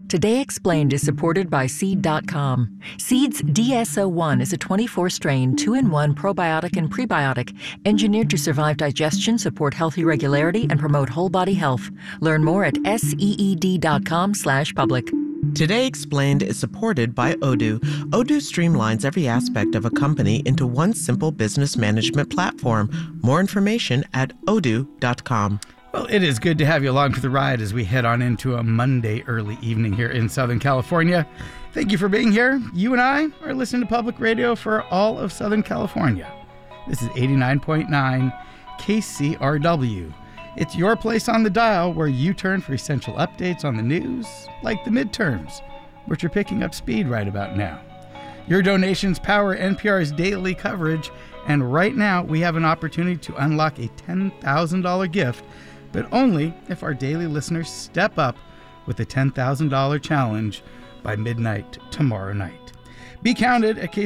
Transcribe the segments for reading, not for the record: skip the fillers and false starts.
Today Explained is supported by Seed.com. Seed's DSO1 is a 24-strain, 2-in-1 probiotic and prebiotic engineered to survive digestion, support healthy regularity, and promote whole body health. Learn more at seed.com/public. Today Explained is supported by Odoo. Odoo streamlines every aspect of a company into one simple business management platform. More information at odoo.com. Well, it is good to have you along for the ride as we head on into a Monday early evening here in Southern California. Thank you for being here. You and I are listening to public radio for all of Southern California. This is 89.9 KCRW. It's your place on the dial where you turn for essential updates on the news, like the midterms, which are picking up speed right about now. Your donations power NPR's daily coverage, and right now we have an opportunity to unlock a $10,000 gift, but only if our daily listeners step up with a $10,000 challenge by midnight tomorrow night. Be counted at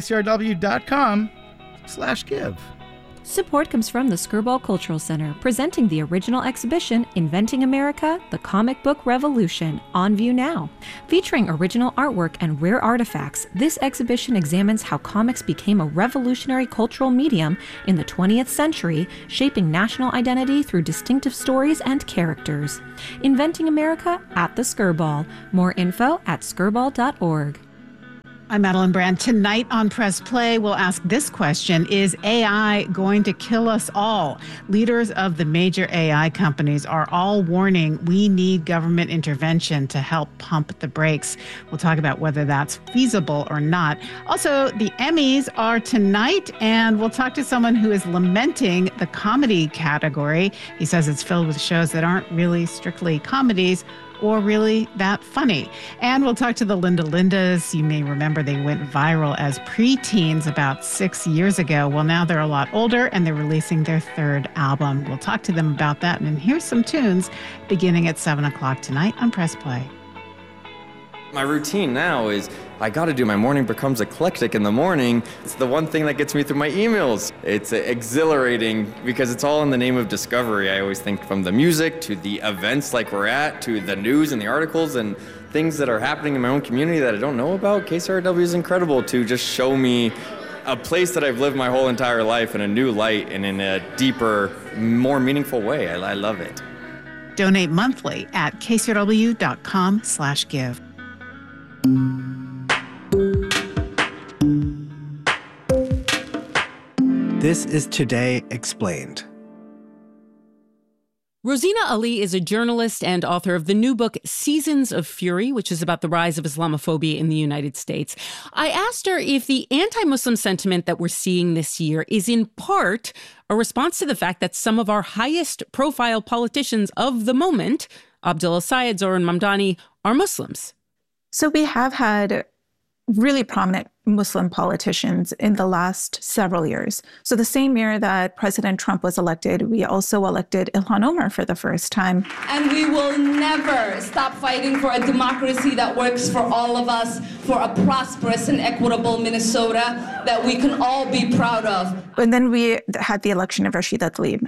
kcrw.com/give. Support comes from the Skirball Cultural Center, presenting the original exhibition, Inventing America, The Comic Book Revolution, on view now. Featuring original artwork and rare artifacts, this exhibition examines how comics became a revolutionary cultural medium in the 20th century, shaping national identity through distinctive stories and characters. Inventing America at the Skirball. More info at skirball.org. I'm Madeline Brand. Tonight on Press Play, we'll ask this question: is AI going to kill us all? Leaders of the major AI companies are all warning we need government intervention to help pump the brakes. We'll talk about whether that's feasible or not. Also, the Emmys are tonight, and we'll talk to someone who is lamenting the comedy category. He says it's filled with shows that aren't really strictly comedies or really that funny. And we'll talk to the Linda Lindas. You may remember they went viral as preteens about 6 years ago. Well, now they're a lot older and they're releasing their third album. We'll talk to them about that. And here's some tunes beginning at 7 o'clock tonight on Press Play. My routine now is I got to do my morning becomes eclectic in the morning. It's the one thing that gets me through my emails. It's exhilarating because it's all in the name of discovery. I always think from the music to the events like we're at to the news and the articles and things that are happening in my own community that I don't know about. KCRW is incredible to just show me a place that I've lived my whole entire life in a new light and in a deeper, more meaningful way. I love it. Donate monthly at kcrw.com/give. This is Today Explained. Rosina Ali is a journalist and author of the new book, Seasons of Fury, which is about the rise of Islamophobia in the United States. I asked her if the anti-Muslim sentiment that we're seeing this year is in part a response to the fact that some of our highest profile politicians of the moment, Abdullah Syed, Zoran Mamdani, are Muslims. So we have had really prominent Muslim politicians in the last several years. So the same year that President Trump was elected, we also elected Ilhan Omar for the first time. And we will never stop fighting for a democracy that works for all of us, for a prosperous and equitable Minnesota that we can all be proud of. And then we had the election of Rashida Tlaib.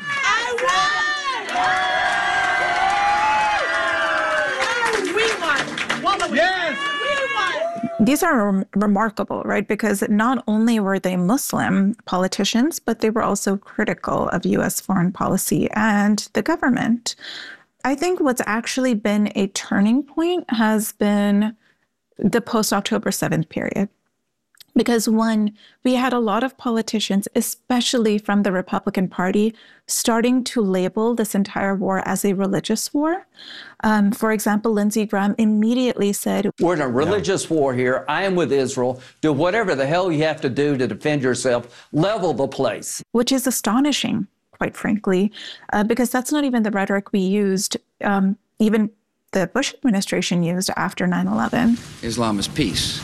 These are remarkable, right? Because not only were they Muslim politicians, but they were also critical of U.S. foreign policy and the government. I think what's actually been a turning point has been the post-October 7th period. Because one, we had a lot of politicians, especially from the Republican Party, starting to label this entire war as a religious war. For example, Lindsey Graham immediately said, "We're in a religious war here. I am with Israel. Do whatever the hell you have to do to defend yourself. Level the place." Which is astonishing, quite frankly, because that's not even the rhetoric we used, even the Bush administration used after 9/11. Islam is peace.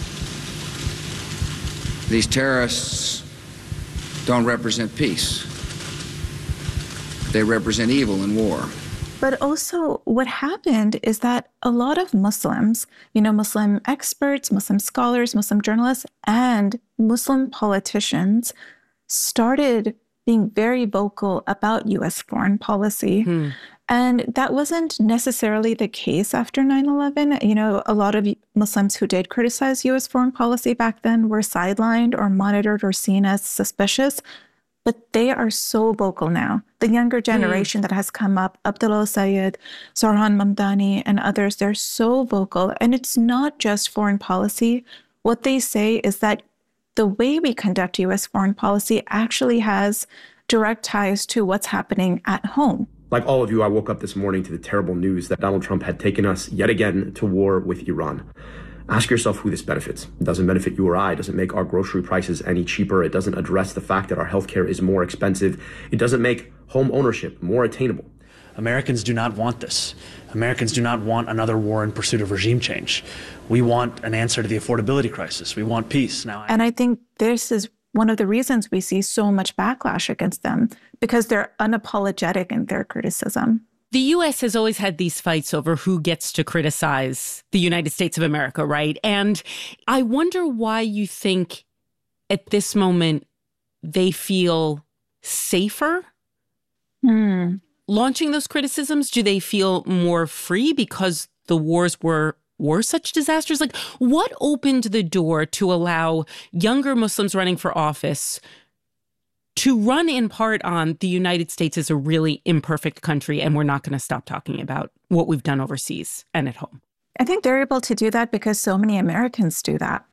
These terrorists don't represent peace. They represent evil and war. But also what happened is that a lot of Muslims, Muslim experts, Muslim scholars, Muslim journalists, and Muslim politicians started being very vocal about U.S. foreign policy. And that wasn't necessarily the case after 9/11. You know, a lot of Muslims who did criticize U.S. foreign policy back then were sidelined or monitored or seen as suspicious. But they are so vocal now. The younger generation that has come up, Abdullah Sayed, Zohran Mamdani, and others, they're so vocal. And it's not just foreign policy. What they say is that the way we conduct U.S. foreign policy actually has direct ties to what's happening at home. Like all of you, I woke up this morning to the terrible news that Donald Trump had taken us yet again to war with Iran. Ask yourself who this benefits. It doesn't benefit you or I. It doesn't make our grocery prices any cheaper. It doesn't address the fact that our healthcare is more expensive. It doesn't make home ownership more attainable. Americans do not want this. Americans do not want another war in pursuit of regime change. We want an answer to the affordability crisis. We want peace. And I think this is one of the reasons we see so much backlash against them, because they're unapologetic in their criticism. The U.S. has always had these fights over who gets to criticize the United States of America, right? And I wonder why you think at this moment they feel safer launching those criticisms. Do they feel more free because the wars were such disasters? Like, what opened the door to allow younger Muslims running for office to run in part on the United States is a really imperfect country and we're not going to stop talking about what we've done overseas and at home? I think they're able to do that because so many Americans do that.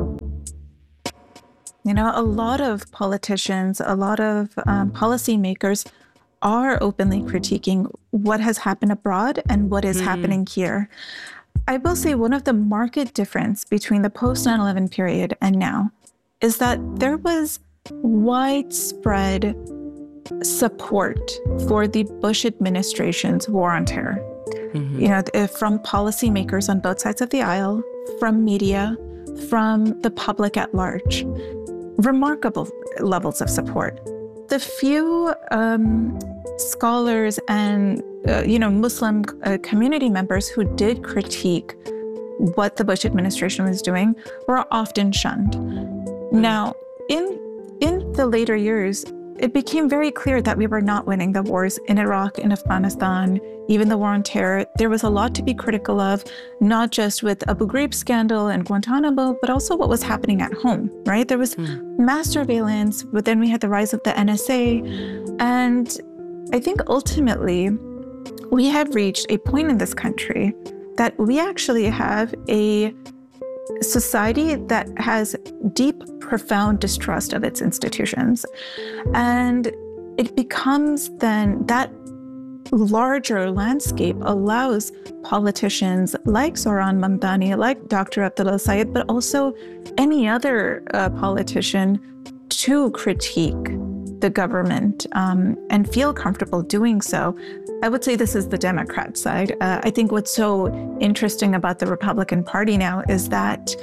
You know, a lot of politicians, a lot of policymakers are openly critiquing what has happened abroad and what is happening here. I will say one of the marked difference between the post 9/11 period and now is that there was widespread support for the Bush administration's war on terror. You know, from policymakers on both sides of the aisle, from media, from the public at large. Remarkable levels of support. The few scholars and Muslim community members who did critique what the Bush administration was doing were often shunned. Now, in the later years, it became very clear that we were not winning the wars in Iraq, in Afghanistan, even the war on terror. There was a lot to be critical of, not just with Abu Ghraib scandal and Guantanamo, but also what was happening at home, right? There was mass surveillance, but then we had the rise of the NSA. And I think ultimately, we have reached a point in this country that we actually have a society that has deep, profound distrust of its institutions. And it becomes then that larger landscape allows politicians like Zohran Mamdani, like Dr. Abdullah Sayed, but also any other politician to critique the government and feel comfortable doing so. I would say this is the Democrat side. I think what's so interesting about the Republican Party now is that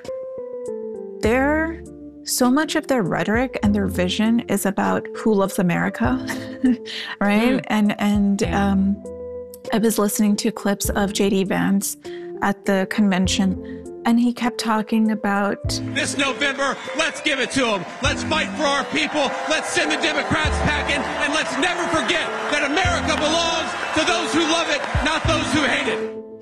so much of their rhetoric and their vision is about who loves America, right? And I was listening to clips of J.D. Vance at the convention, and he kept talking about this November, let's give it to them. Let's fight for our people. Let's send the Democrats packing, and let's never forget that America belongs to those who love it, not those who hate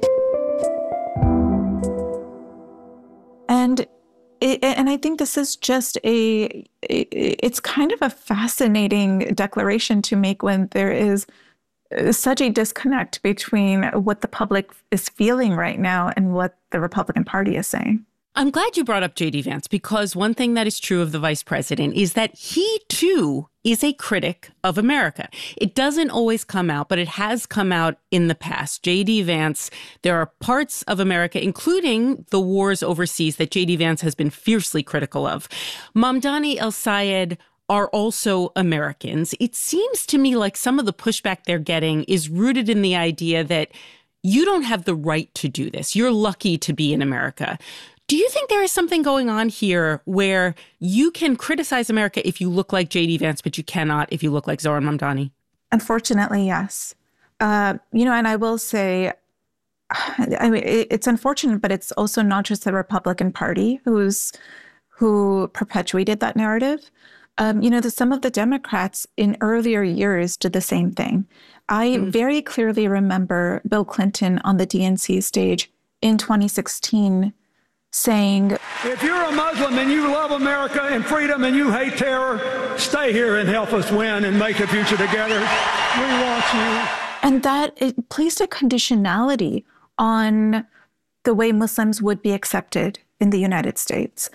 it. And I think this is just it's kind of a fascinating declaration to make when there is such a disconnect between what the public is feeling right now and what the Republican Party is saying. I'm glad you brought up J.D. Vance, because one thing that is true of the vice president is that he, too, is a critic of America. It doesn't always come out, but it has come out in the past. J.D. Vance, there are parts of America, including the wars overseas, that J.D. Vance has been fiercely critical of. Mamdani El-Sayed are also Americans. It seems to me like some of the pushback they're getting is rooted in the idea that you don't have the right to do this. You're lucky to be in America. Do you think there is something going on here where you can criticize America if you look like J.D. Vance, but you cannot if you look like Zohran Mamdani? Unfortunately, yes. And I will say, I mean, it's unfortunate, but it's also not just the Republican Party who perpetuated that narrative. Some of the Democrats in earlier years did the same thing. I very clearly remember Bill Clinton on the DNC stage in 2016 saying, if you're a Muslim and you love America and freedom and you hate terror, stay here and help us win and make a future together. We want you. And that it placed a conditionality on the way Muslims would be accepted in the United States.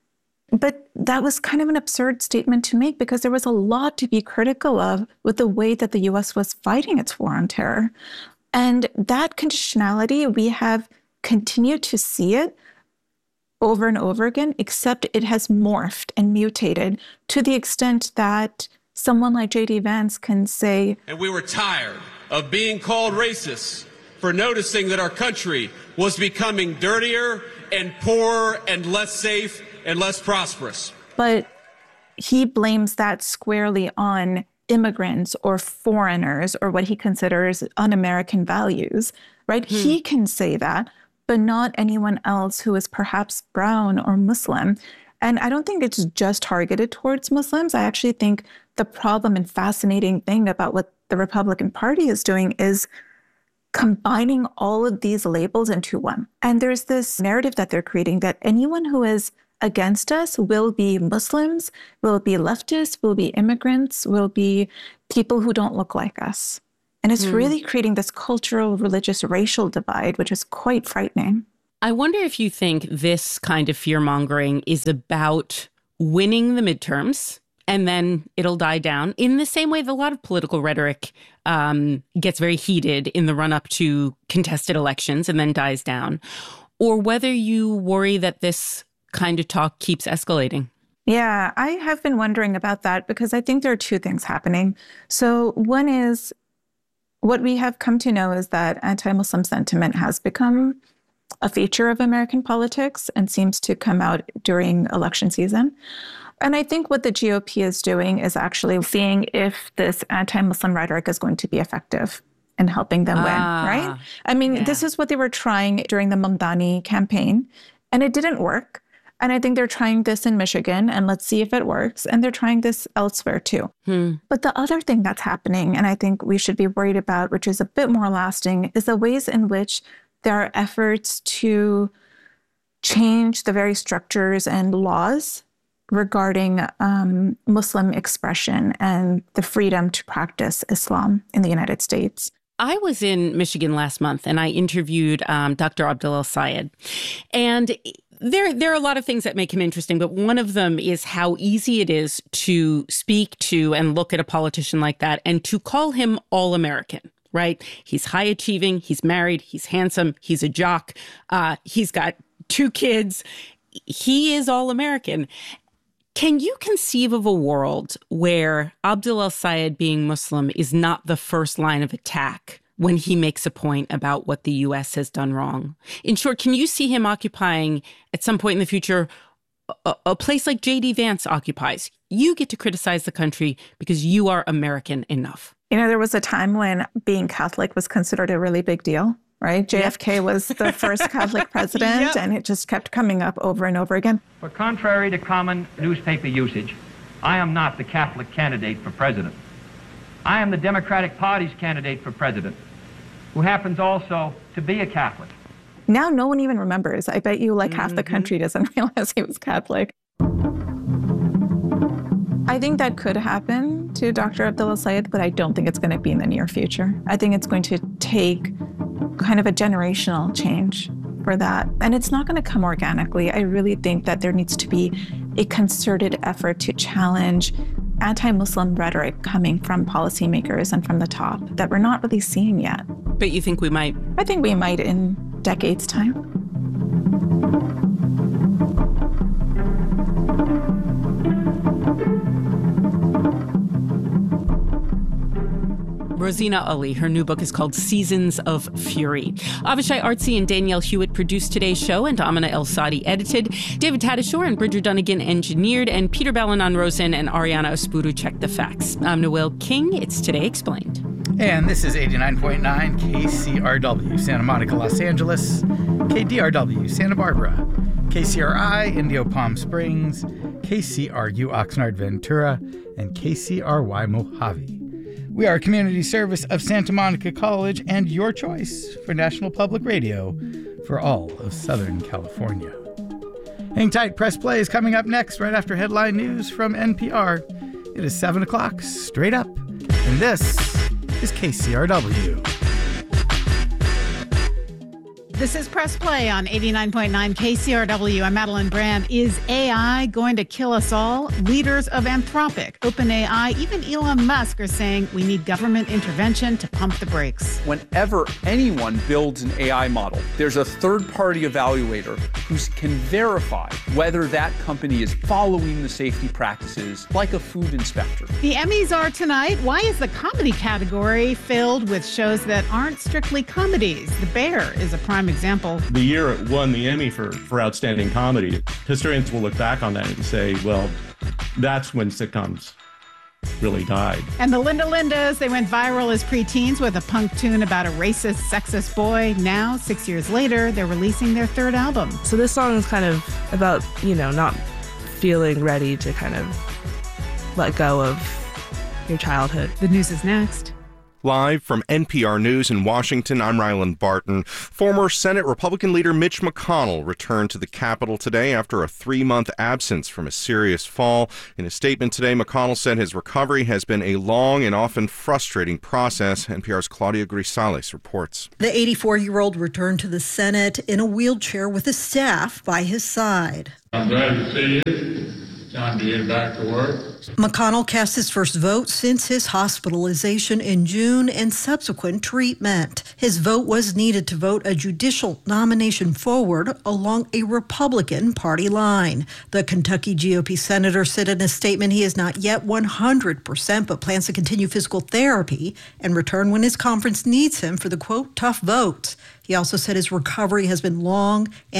But that was kind of an absurd statement to make because there was a lot to be critical of with the way that the U.S. was fighting its war on terror. And that conditionality, we have continued to see it over and over again, except it has morphed and mutated to the extent that someone like J.D. Vance can say, and we were tired of being called racist for noticing that our country was becoming dirtier and poorer and less safe and less prosperous. But he blames that squarely on immigrants or foreigners or what he considers un-American values, right? He can say that, but not anyone else who is perhaps brown or Muslim. And I don't think it's just targeted towards Muslims. I actually think the problem and fascinating thing about what the Republican Party is doing is combining all of these labels into one. And there's this narrative that they're creating that anyone who is against us will be Muslims, will be leftists, will be immigrants, will be people who don't look like us. And it's really creating this cultural, religious, racial divide, which is quite frightening. I wonder if you think this kind of fear-mongering is about winning the midterms and then it'll die down in the same way that a lot of political rhetoric gets very heated in the run-up to contested elections and then dies down, or whether you worry that this kind of talk keeps escalating. Yeah, I have been wondering about that because I think there are two things happening. So one is what we have come to know is that anti-Muslim sentiment has become a feature of American politics and seems to come out during election season. And I think what the GOP is doing is actually seeing if this anti-Muslim rhetoric is going to be effective in helping them win, right? I mean, this is what they were trying during the Mamdani campaign, and it didn't work. And I think they're trying this in Michigan, and let's see if it works. And they're trying this elsewhere, too. But the other thing that's happening, and I think we should be worried about, which is a bit more lasting, is the ways in which there are efforts to change the very structures and laws regarding Muslim expression and the freedom to practice Islam in the United States. I was in Michigan last month and I interviewed Dr. Abdel El-Sayed. And there are a lot of things that make him interesting, but one of them is how easy it is to speak to and look at a politician like that and to call him all-American, right? He's high achieving, he's married, he's handsome, he's a jock, he's got 2 kids. He is all-American. Can you conceive of a world where Abdel El-Sayed being Muslim is not the first line of attack when he makes a point about what the U.S. has done wrong? In short, can you see him occupying at some point in the future a place like J.D. Vance occupies? You get to criticize the country because you are American enough. You know, there was a time when being Catholic was considered a really big deal, right? JFK was the first Catholic president, and it just kept coming up over and over again. But contrary to common newspaper usage, I am not the Catholic candidate for president. I am the Democratic Party's candidate for president, who happens also to be a Catholic. Now no one even remembers. I bet you half the country doesn't realize he was Catholic. I think that could happen to Dr. Abdel El-Sayed, but I don't think it's going to be in the near future. I think it's going to take kind of a generational change for that. And it's not going to come organically. I really think that there needs to be a concerted effort to challenge anti-Muslim rhetoric coming from policymakers and from the top that we're not really seeing yet. But you think we might? I think we might in decades' time. Rosina Ali. Her new book is called Seasons of Fury. Avishai Artsy and Danielle Hewitt produced today's show, and Amina El-Sadi edited. David Tadashore and Bridger Dunnigan engineered, and Peter Balanon-Rosen and Ariana Espuru checked the facts. I'm Noel King. It's Today Explained. And this is 89.9 KCRW, Santa Monica, Los Angeles, KDRW, Santa Barbara, KCRI, Indio Palm Springs, KCRU Oxnard Ventura, and KCRY Mojave. We are a community service of Santa Monica College and your choice for National Public Radio for all of Southern California. Hang tight, Press Play is coming up next right after headline news from NPR. It is 7 o'clock, straight up, and this is KCRW. This is Press Play on 89.9 KCRW. I'm Madeline Brand. Is AI going to kill us all? Leaders of Anthropic, OpenAI, even Elon Musk are saying we need government intervention to pump the brakes. Whenever anyone builds an AI model, there's a third-party evaluator who can verify whether that company is following the safety practices like a food inspector. The Emmys are tonight. Why is the comedy category filled with shows that aren't strictly comedies? The Bear is a prime example. The year it won the Emmy for Outstanding Comedy, historians will look back on that and say, well, that's when sitcoms really died. And the Linda Lindas, they went viral as preteens with a punk tune about a racist, sexist boy. Now, 6 years later, they're releasing their third album. So this song is kind of about, not feeling ready to kind of let go of your childhood. The news is next. Live from NPR News in Washington, I'm Ryland Barton. Former Senate Republican leader Mitch McConnell returned to the Capitol today after a 3-month absence from a serious fall. In a statement today, McConnell said his recovery has been a long and often frustrating process. NPR's Claudia Grisales reports. The 84-year-old returned to the Senate in a wheelchair with a staff by his side. I'm glad to see you. Time to get back to work. McConnell cast his first vote since his hospitalization in June and subsequent treatment. His vote was needed to vote a judicial nomination forward along a Republican Party line. The Kentucky GOP senator said in a statement he is not yet 100%, but plans to continue physical therapy and return when his conference needs him for the, quote, tough votes. He also said his recovery has been long and